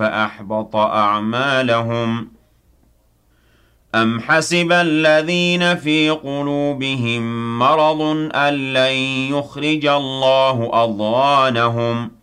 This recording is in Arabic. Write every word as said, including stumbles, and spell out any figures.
فأحبط أعمالهم أم حسب الذين في قلوبهم مرض أن لن يخرج الله أضغانهم